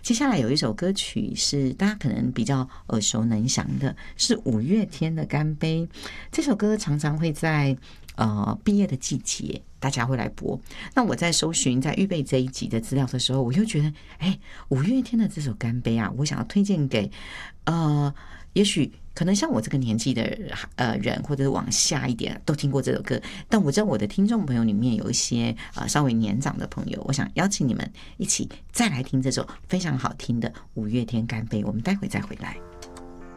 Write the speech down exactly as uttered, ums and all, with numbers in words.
接下来有一首歌曲是大家可能比较耳熟能详的，是五月天的《干杯》。这首歌常常会在呃毕业的季节大家会来播。那我在搜寻在预备这一集的资料的时候，我又觉得哎，五月天的这首《干杯》啊，我想要推荐给呃也许可能像我这个年纪的呃人，或者是往下一点都听过这首歌，但我知道我的听众朋友里面有一些呃稍微年长的朋友，我想邀请你们一起再来听这首非常好听的五月天《干杯》。我们待会再回来。